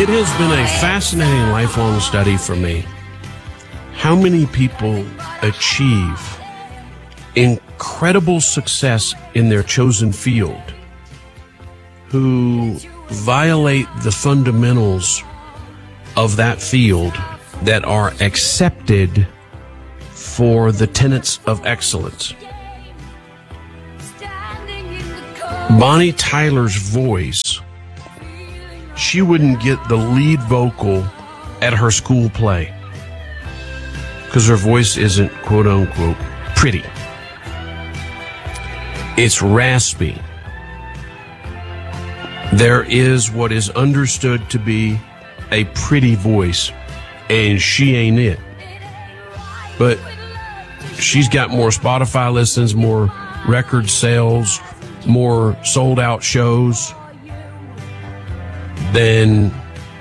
It has been a fascinating lifelong study for me. How many people achieve incredible success in their chosen field who violate the fundamentals of that field that are accepted for the tenets of excellence. Bonnie Tyler's voice, she wouldn't get the lead vocal at her school play because her voice isn't quote unquote pretty. It's raspy. There is what is understood to be a pretty voice, and she ain't it. But she's got more Spotify listens, more record sales, more sold out shows than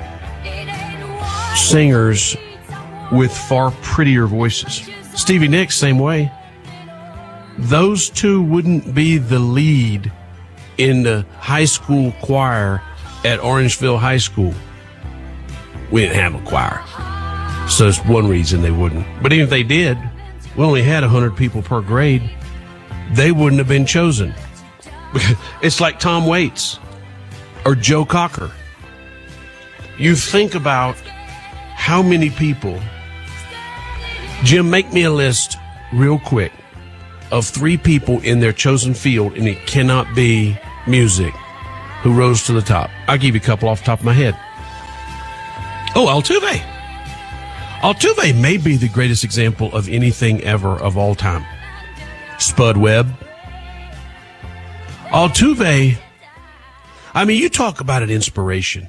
singers with far prettier voices. Stevie Nicks, same way. Those two wouldn't be the lead in the high school choir at Orangeville High School. We didn't have a choir, so it's one reason they wouldn't. But even if they did, we only had 100 people per grade. They wouldn't have been chosen. It's like Tom Waits or Joe Cocker. You think about how many people. Jim, make me a list real quick of 3 people in their chosen field, and it cannot be music, who rose to the top. I'll give you a couple off the top of my head. Oh, Altuve. Altuve may be the greatest example of anything ever of all time. Spud Webb. Altuve, I mean, you talk about an inspiration.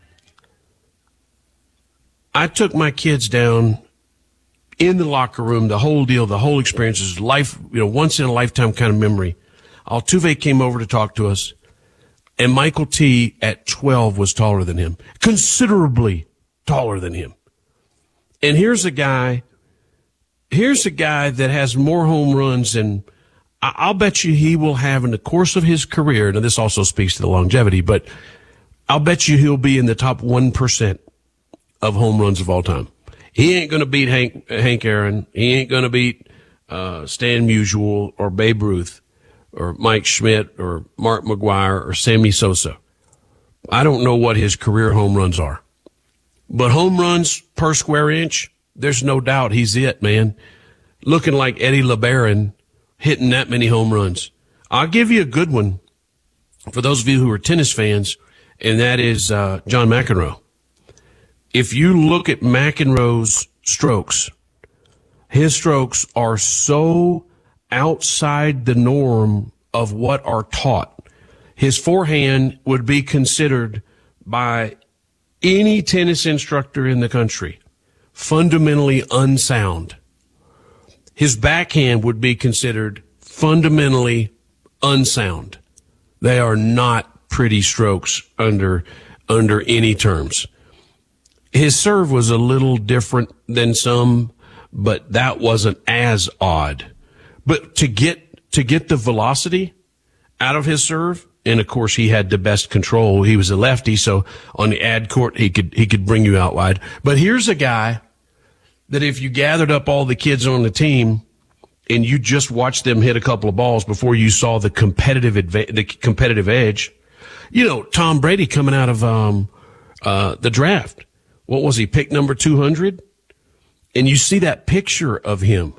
I took my kids down in the locker room, the whole deal, the whole experience is life, once in a lifetime kind of memory. Altuve came over to talk to us, and Michael T at 12 was taller than him, considerably taller than him. And here's a guy that has more home runs than I'll bet you he will have in the course of his career. Now, this also speaks to the longevity, but I'll bet you he'll be in the top 1% of home runs of all time. He ain't going to beat Hank Aaron. He ain't going to beat Stan Musial or Babe Ruth or Mike Schmidt or Mark McGwire or Sammy Sosa. I don't know what his career home runs are. But home runs per square inch, there's no doubt he's it, man. Looking like Eddie LeBaron, hitting that many home runs. I'll give you a good one for those of you who are tennis fans, and that is John McEnroe. If you look at McEnroe's strokes, his strokes are so outside the norm of what are taught. His forehand would be considered by any tennis instructor in the country fundamentally unsound. His backhand would be considered fundamentally unsound. They are not pretty strokes under any terms. His serve was a little different than some, but that wasn't as odd. But to get the velocity out of his serve, and of course he had the best control. He was a lefty, so on the ad court he could bring you out wide. But here's a guy that if you gathered up all the kids on the team and you just watched them hit a couple of balls before you saw the competitive edge, Tom Brady coming out of the draft. What was he, pick number 200? And you see that picture of him.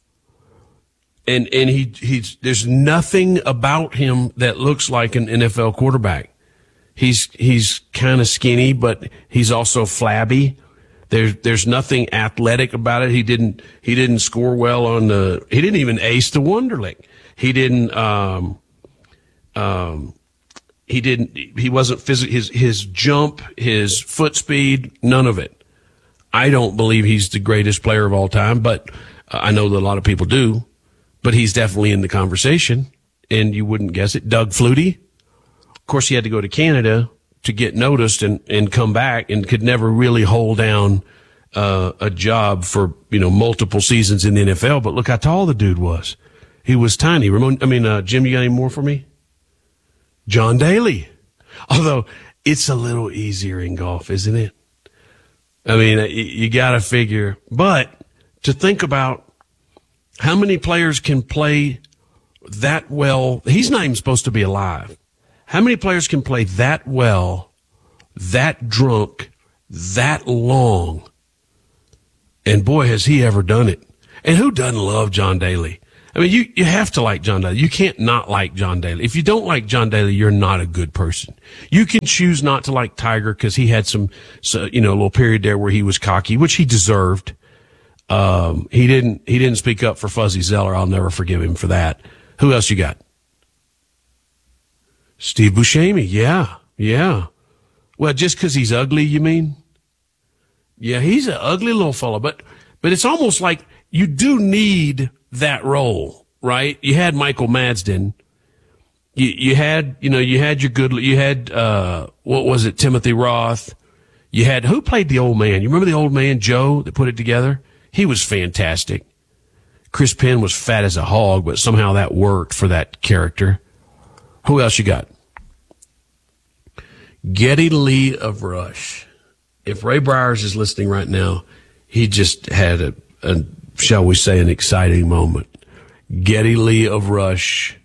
And he's there's nothing about him that looks like an NFL quarterback. He's kind of skinny, but he's also flabby. There's nothing athletic about it. He didn't score well he didn't even ace the Wonderlic. He wasn't physical. His jump, his foot speed, none of it. I don't believe he's the greatest player of all time, but I know that a lot of people do. But he's definitely in the conversation, and you wouldn't guess it. Doug Flutie. Of course, he had to go to Canada to get noticed and come back, and could never really hold down a job for multiple seasons in the NFL. But look how tall the dude was. He was tiny. Jim, you got any more for me? John Daly. Although it's a little easier in golf, isn't it? I mean, you got to figure. But to think about how many players can play that well, he's not even supposed to be alive. How many players can play that well, that drunk, that long? And boy, has he ever done it. And who doesn't love John Daly? I mean, you have to like John Daly. You can't not like John Daly. If you don't like John Daly, you're not a good person. You can choose not to like Tiger because he had a little period there where he was cocky, which he deserved. He didn't speak up for Fuzzy Zeller. I'll never forgive him for that. Who else you got? Steve Buscemi. Yeah. Well, just because he's ugly, you mean? Yeah, he's an ugly little fella, but it's almost like you do need that role, right? You had Michael Madsden. You had what was it, Timothy Roth. You had, who played the old man? You remember the old man, Joe, that put it together? He was fantastic. Chris Penn was fat as a hog, but somehow that worked for that character. Who else you got? Geddy Lee of Rush. If Ray Briers is listening right now, he just had shall we say, an exciting moment. Geddy Lee of Rush.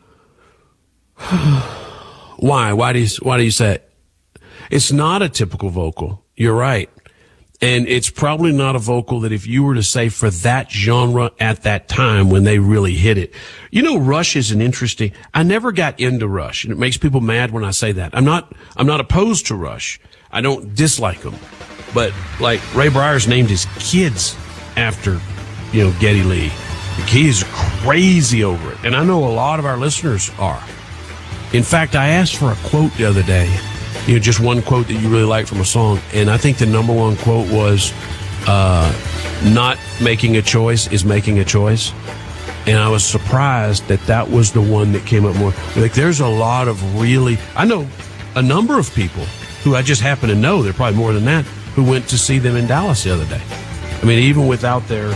Why? Why do you say it? It's not a typical vocal. You're right. And it's probably not a vocal that if you were to say for that genre at that time when they really hit it. You know, Rush is I never got into Rush, and it makes people mad when I say that. I'm not opposed to Rush. I don't dislike them. But like Ray Briers named his kids after, Geddy Lee. He is crazy over it. And I know a lot of our listeners are. In fact, I asked for a quote the other day. Just one quote that you really like from a song. And I think the number one quote was, not making a choice is making a choice. And I was surprised that was the one that came up more. Like, there's a lot of I know a number of people who I just happen to know, there are probably more than that, who went to see them in Dallas the other day. I mean, even without their,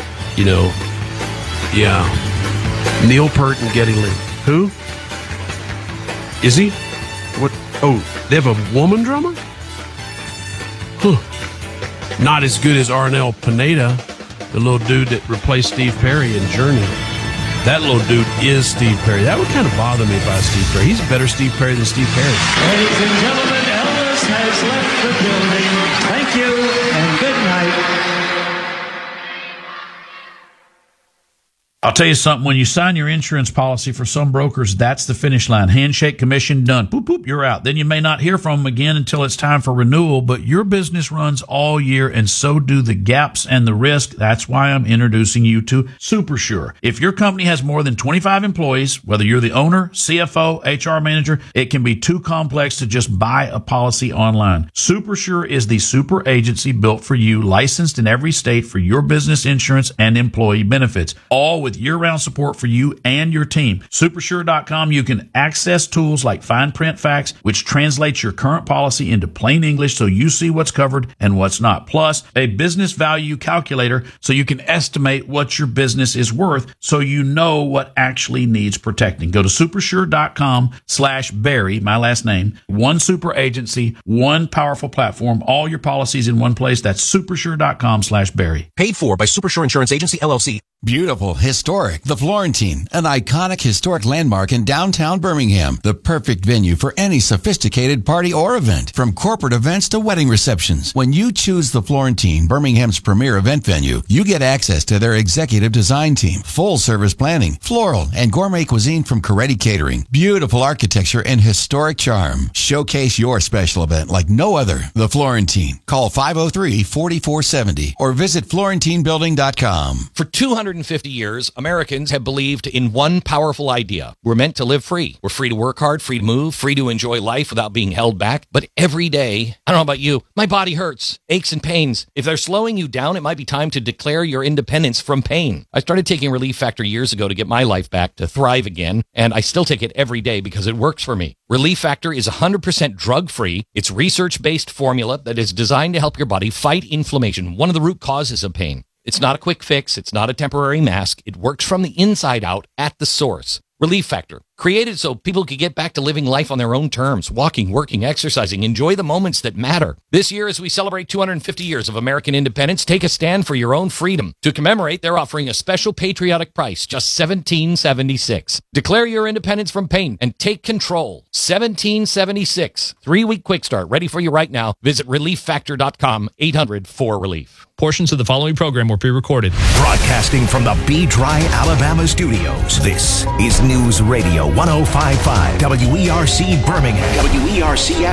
Neil Peart and Geddy Lee. Who? Is he? What? Oh, they have a woman drummer? Huh. Not as good as Arnel Pineda, the little dude that replaced Steve Perry in Journey. That little dude is Steve Perry. That would kind of bother me if I was Steve Perry. He's a better Steve Perry than Steve Perry. Ladies and gentlemen, Elvis has left the building. Thank you and good night. I'll tell you something. When you sign your insurance policy, for some brokers, that's the finish line. Handshake, commission, done. Boop, boop, you're out. Then you may not hear from them again until it's time for renewal, but your business runs all year, and so do the gaps and the risk. That's why I'm introducing you to SuperSure. If your company has more than 25 employees, whether you're the owner, CFO, HR manager, it can be too complex to just buy a policy online. SuperSure is the super agency built for you, licensed in every state for your business insurance and employee benefits, all with year-round support for you and your team. Supersure.com, you can access tools like fine print facts, which translates your current policy into plain English so you see what's covered and what's not. Plus, a business value calculator so you can estimate what your business is worth so you know what actually needs protecting. Go to supersure.com/Barry, my last name. One super agency, one powerful platform, all your policies in one place. That's supersure.com/Barry. Paid for by Supersure Insurance Agency, LLC. Beautiful, historic, the Florentine, an iconic historic landmark in downtown Birmingham. The perfect venue for any sophisticated party or event, from corporate events to wedding receptions. When you choose the Florentine, Birmingham's premier event venue, you get access to their executive design team, full service planning, floral and gourmet cuisine from Coretti Catering, beautiful architecture and historic charm. Showcase your special event like no other. The Florentine. Call 503-4470 or visit FlorentineBuilding.com. For 250 years, Americans have believed in one powerful idea. We're meant to live free. We're free to work hard, free to move, free to enjoy life without being held back. But every day, I don't know about you, my body hurts, aches and pains. If they're slowing you down, it might be time to declare your independence from pain. I started taking Relief Factor years ago to get my life back, to thrive again, and I still take it every day because it works for me. Relief Factor is 100% drug-free. It's research-based formula that is designed to help your body fight inflammation, one of the root causes of pain. It's not a quick fix. It's not a temporary mask. It works from the inside out at the source. Relief Factor. Created so people could get back to living life on their own terms, walking, working, exercising, enjoy the moments that matter. This year, as we celebrate 250 years of American independence, take a stand for your own freedom. To commemorate, they're offering a special patriotic price, just $17.76. Declare your independence from pain and take control. $17.76. 3-week quick start, ready for you right now. Visit ReliefFactor.com, 800-4RELIEF. Portions of the following program were pre-recorded. Broadcasting from the Be Dry, Alabama studios, this is News Radio 105.5 WERC Birmingham. WERC